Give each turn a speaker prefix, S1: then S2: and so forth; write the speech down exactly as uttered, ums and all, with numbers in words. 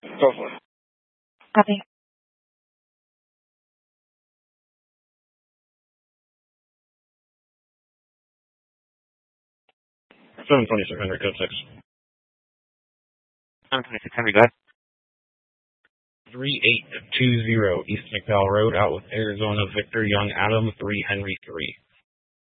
S1: Tulsa.
S2: Copy.
S1: seven twenty-six hundred, code six.
S2: seven twenty-six hundred, go ahead.
S1: three eight two zero East McDowell Road, out with Arizona Victor Young Adam, three Henry three.